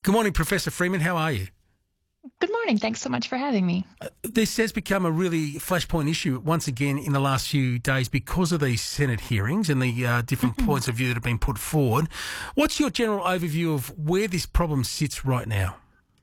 Good morning, Professor Freeman. How are you? Good morning. Thanks so much for having me. This has become a really flashpoint issue once again in the last few days because of these Senate hearings and the different points of view that have been put forward. What's your general overview of where this problem sits right now?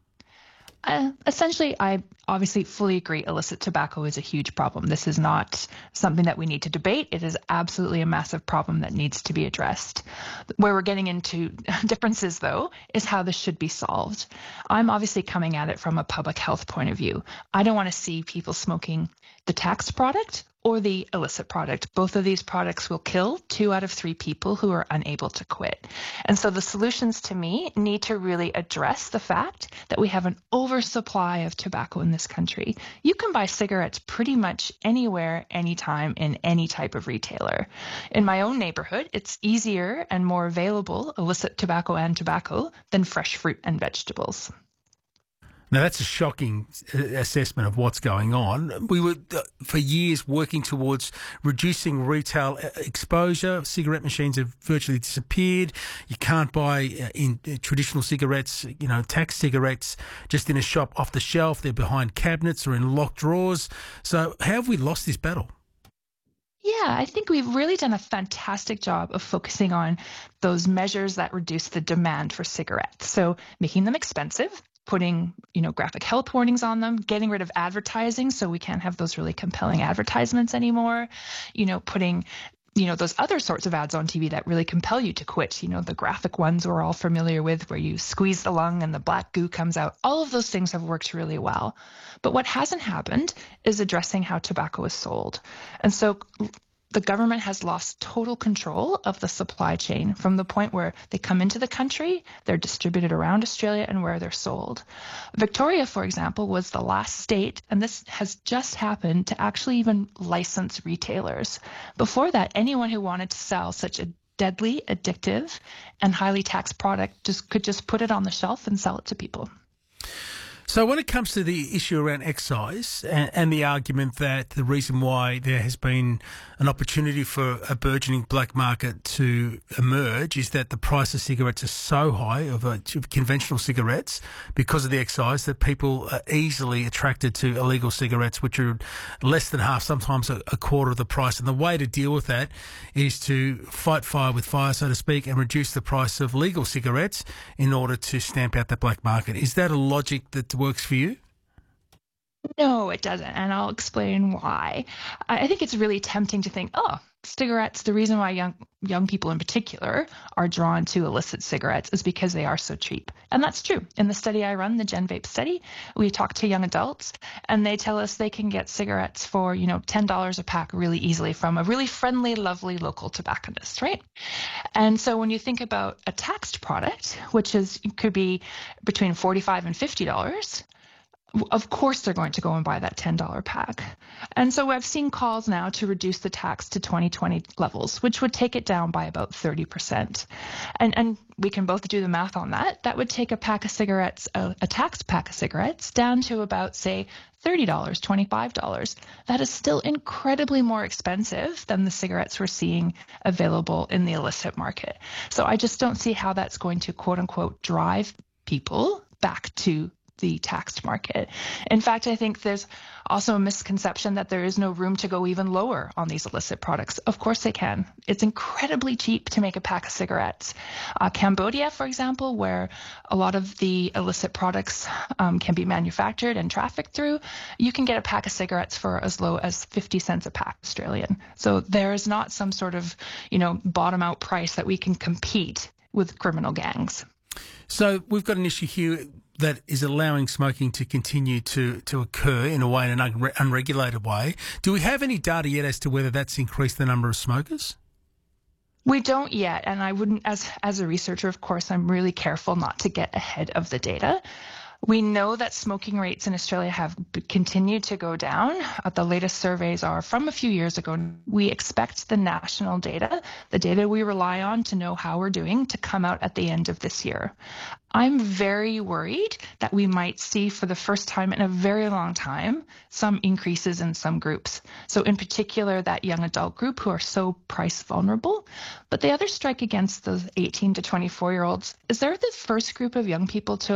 Essentially, I obviously fully agree illicit tobacco is a huge problem. This is not something that we need to debate. It is absolutely a massive problem that needs to be addressed. Where we're getting into differences, though, is how this should be solved. I'm obviously coming at it from a public health point of view. I don't want to see people smoking the taxed product or the illicit product. Both of these products will kill 2 out of 3 people who are unable to quit. And so the solutions to me need to really address the fact that we have an oversupply of tobacco in this country. You can buy cigarettes pretty much anywhere, anytime, in any type of retailer. In my own neighborhood, it's easier and more available, illicit tobacco and tobacco, than fresh fruit and vegetables. Now, that's a shocking assessment of what's going on. We were, for years, working towards reducing retail exposure. Cigarette machines have virtually disappeared. You can't buy in traditional cigarettes, tax cigarettes, just in a shop off the shelf. They're behind cabinets or in locked drawers. So how have we lost this battle? Yeah, I think we've really done a fantastic job of focusing on those measures that reduce the demand for cigarettes. So making them expensive, putting, graphic health warnings on them, getting rid of advertising so we can't have those really compelling advertisements anymore, putting those other sorts of ads on TV that really compel you to quit, the graphic ones we're all familiar with where you squeeze the lung and the black goo comes out. All of those things have worked really well. But what hasn't happened is addressing how tobacco is sold. And so the government has lost total control of the supply chain from the point where they come into the country, they're distributed around Australia, and where they're sold. Victoria, for example, was the last state, and this has just happened, to actually even license retailers. Before that, anyone who wanted to sell such a deadly, addictive, and highly taxed product could just put it on the shelf and sell it to people. So when it comes to the issue around excise and the argument that the reason why there has been an opportunity for a burgeoning black market to emerge is that the price of cigarettes is so high, of conventional cigarettes, because of the excise, that people are easily attracted to illegal cigarettes, which are less than half, sometimes a quarter of the price. And the way to deal with that is to fight fire with fire, so to speak, and reduce the price of legal cigarettes in order to stamp out the black market. Is that a logic that works for you? No, it doesn't, and I'll explain why. I think it's really tempting to think, cigarettes, the reason why young people in particular are drawn to illicit cigarettes is because they are so cheap. And that's true. In the study I run, the Gen Vape study, we talk to young adults, and they tell us they can get cigarettes for, $10 a pack really easily from a really friendly, lovely local tobacconist, right? And so when you think about a taxed product, which could be between $45 and $50, of course they're going to go and buy that $10 pack. And so I've seen calls now to reduce the tax to 2020 levels, which would take it down by about 30%. And we can both do the math on that. That would take a pack of cigarettes, a taxed pack of cigarettes, down to about, say, $30, $25. That is still incredibly more expensive than the cigarettes we're seeing available in the illicit market. So I just don't see how that's going to, quote unquote, drive people back to the taxed market. In fact, I think there's also a misconception that there is no room to go even lower on these illicit products. Of course they can. It's incredibly cheap to make a pack of cigarettes. Cambodia, for example, where a lot of the illicit products can be manufactured and trafficked through, you can get a pack of cigarettes for as low as 50 cents a pack Australian. So there is not some sort of, bottom out price that we can compete with criminal gangs. So we've got an issue here that is allowing smoking to continue to occur in a way, in an unregulated way. Do we have any data yet as to whether that's increased the number of smokers? We don't yet, and I wouldn't, as a researcher, of course, I'm really careful not to get ahead of the data. We know that smoking rates in Australia have continued to go down. The latest surveys are from a few years ago. We expect the national data, the data we rely on to know how we're doing, to come out at the end of this year. I'm very worried that we might see, for the first time in a very long time, some increases in some groups. So in particular, that young adult group who are so price vulnerable. But the other strike against those 18 to 24-year-olds is they're the first group of young people to